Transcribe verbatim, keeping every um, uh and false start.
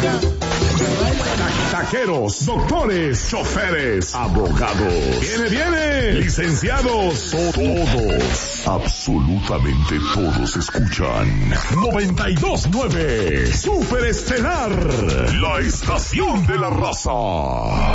Taqueros, doctores, choferes, abogados. Viene, viene. Licenciados, todos. Absolutamente todos escuchan. noventa y dos punto nueve. Super Estelar. La estación de la raza.